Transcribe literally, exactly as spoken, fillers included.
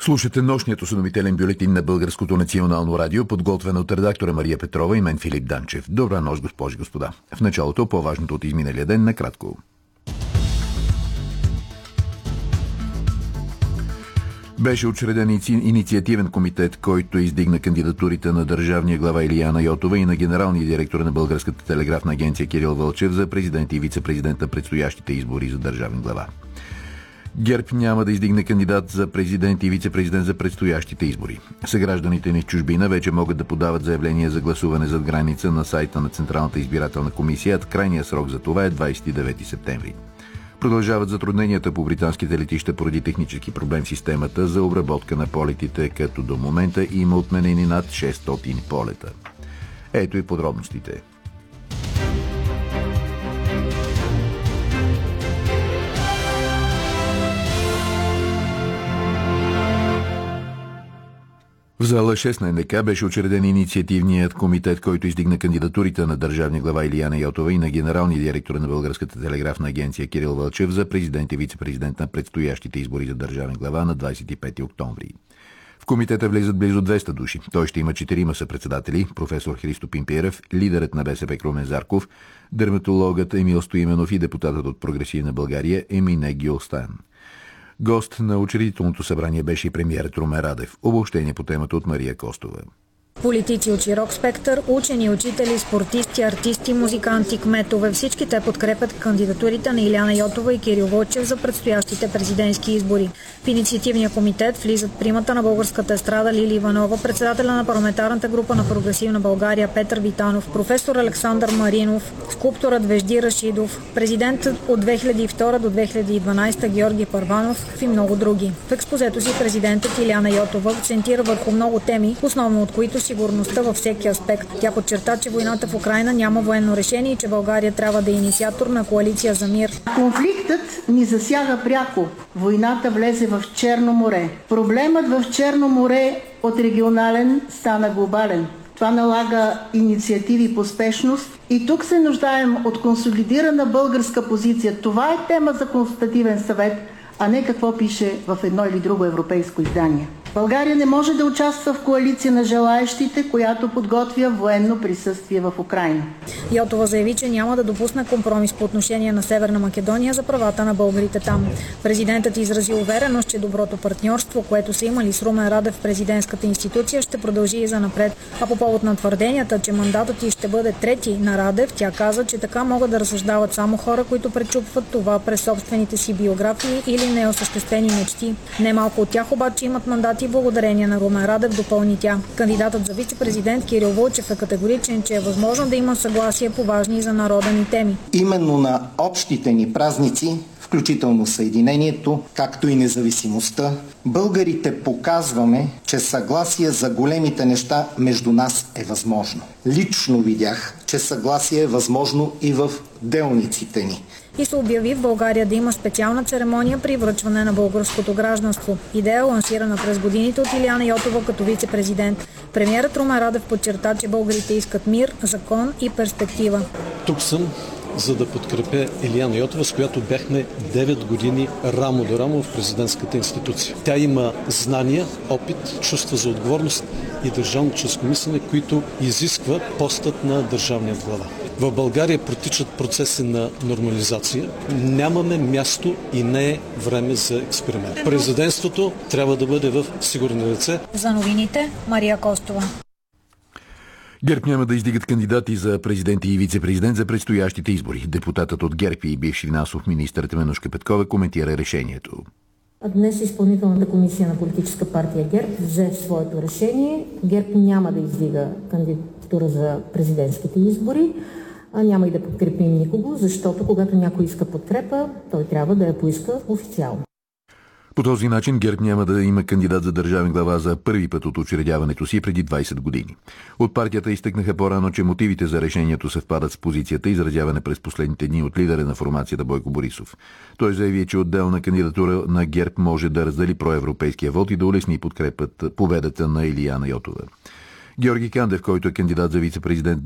Слушате нощният осведомителен бюлетин на Българското национално радио, подготвен от редактора Мария Петрова и мен Филип Данчев. Добра нощ, госпожи и господа. В началото по-важното от изминалия ден накратко. Беше учреден инициативен комитет, който издигна кандидатурите на държавния глава Илияна Йотова и на генералния директор на Българската телеграфна агенция Кирил Вълчев за президент и вице-президент на предстоящите избори за държавен глава. ГЕРБ няма да издигне кандидат за президент и вице-президент за предстоящите избори. Съгражданите ни в чужбина вече могат да подават заявления за гласуване зад граница на сайта на Централната избирателна комисия, а крайният срок за това е двадесет и девети септември. Продължават затрудненията по британските летища поради технически проблем в системата за обработка на полетите, като до момента има отменени над шестстотин полета. Ето и подробностите. В зала шест на Н К беше учреден инициативният комитет, който издигна кандидатурите на държавния глава Илияна Йотова и на генералния директор на Българската телеграфна агенция Кирил Вълчев за президент и вице-президент на предстоящите избори за държавен глава на двадесет и пети октомври. В комитета влизат близо двеста души. Той ще има четирима съпредседатели: професор Христо Пимпиерев, лидерът на Б С П Крумен Зарков, дерматологът Емил Стоименов и депутатът от Прогресивна България Емине Гюлстан. Гост на учредителното събрание беше и премиерът Румен Радев. Обобщение по темата от Мария Костова. Политици от широк спектър, учени, учители, спортисти, артисти, музиканти, кметове, всички те подкрепят кандидатурите на Илияна Йотова и Кирил Вълчев за предстоящите президентски избори. В инициативния комитет влизат примата на българската естрада Лили Иванова, председателя на парламентарната група на Прогресивна България Петър Витанов, професор Александър Маринов, скулпторът Вежди Рашидов, президентът от две хиляди и втора до две хиляди и дванадесета Георги Първанов и много други. В експозето си президентът Илияна Йотова акцентира върху много теми, основно от които сигурността във всеки аспект. Тя подчерта, че войната в Украйна няма военно решение и че България трябва да е инициатор на коалиция за мир. Конфликтът ни засяга пряко. Войната влезе в Черно море. Проблемът в Черно море от регионален стана глобален. Това налага инициативи по спешност и тук се нуждаем от консолидирана българска позиция. Това е тема за консултативен съвет, а не какво пише в едно или друго европейско издание. България не може да участва в коалиция на желаещите, която подготвя военно присъствие в Украйна. Йотова заяви, че няма да допусне компромис по отношение на Северна Македония за правата на българите там. Президентът изрази увереност, че доброто партньорство, което са имали с Румен Радев в президентската институция, ще продължи и занапред. А по повод на твърденията, че мандатът й ще бъде трети на Радев, тя каза, че така могат да разсъждават само хора, които пречупват това през собствените си биографии или неосъществени мечти. Немалко от тях обаче имат мандати благодарение на Румен Радев, допълни тя. Кандидатът за вице-президент Кирил Вълчев е категоричен, че е възможно да има съгласие по важни за народа ни теми. Именно на общите ни празници, включително Съединението, както и независимостта, българите показваме, че съгласие за големите неща между нас е възможно. Лично видях, че съгласие е възможно и в делниците ни. И се обяви в България да има специална церемония при връчване на българското гражданство. Идея лансирана през годините от Илияна Йотова като вице-президент. Премиерът Румен Радев подчерта, че българите искат мир, закон и перспектива. Тук съм, за да подкрепя Илияна Йотова, с която бяхме девет години рамо до рамо в президентската институция. Тя има знания, опит, чувства за отговорност и държавническо мислене, които изисква постът на държавния глава. В България протичат процеси на нормализация. Нямаме място и не е време за експеримент. Президентството трябва да бъде в сигурни ръце. За новините Мария Костова. ГЕРБ няма да издигат кандидати за президент и вице-президент за предстоящите избори. Депутатът от ГЕРБ и бивш финансов министър Теменужка Петкова коментира решението. Днес изпълнителната комисия на политическа партия ГЕРБ взе своето решение. ГЕРБ няма да издига кандидатура за президентските избори. А няма и да подкрепим никого, защото когато някой иска подкрепа, той трябва да я поиска официално. По този начин ГЕРБ няма да има кандидат за държавен глава за първи път от учредяването си преди двадесет години. От партията изтъкнаха по-рано, че мотивите за решението съвпадат с позицията, изразяване през последните дни от лидера на формацията Бойко Борисов. Той заяви, че отделна кандидатура на ГЕРБ може да раздели проевропейския вод и да улесни подкрепът победата на Илияна Йотова. Георги Кандев, който е кандидат за вице-президент